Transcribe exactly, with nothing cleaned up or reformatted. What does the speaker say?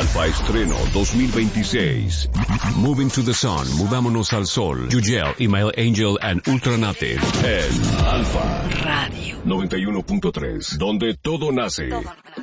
Alfa Estreno dos mil veintiséis. Moving to the Sun, Movámonos al Sol. Yugel, Email Angel and Ultranative. En Alfa Radio noventa y uno punto tres, donde todo nace.